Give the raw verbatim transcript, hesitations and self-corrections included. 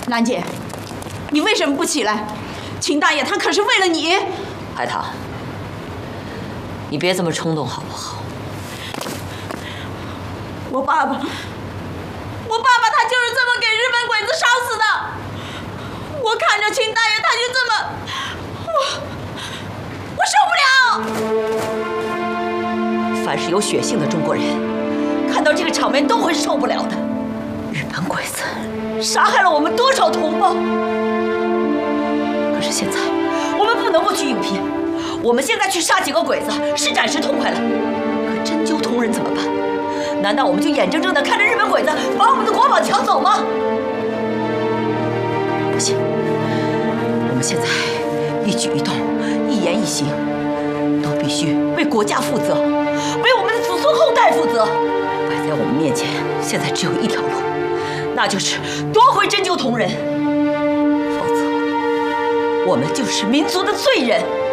兰姐，你为什么不起来？秦大爷他可是为了你。 海棠，你别这么冲动好不好？ 我爸爸，我爸爸他就是这么给日本鬼子烧死的。我看着秦大爷他就这么，我我受不了。凡是有血性的中国人，看到这个场面都会受不了的。日本鬼子杀害了我们多少同胞？可是现在我们不能不去应聘。我们现在去杀几个鬼子是暂时痛快了，可针灸同仁怎么办？难道我们就眼睁睁地看着日本鬼子把我们的国宝抢走吗？不行，我们现在一举一动、一言一行，都必须为国家负责，为我们的子孙后代负责。摆在我们面前，现在只有一条路，那就是夺回针灸同仁，否则我们就是民族的罪人。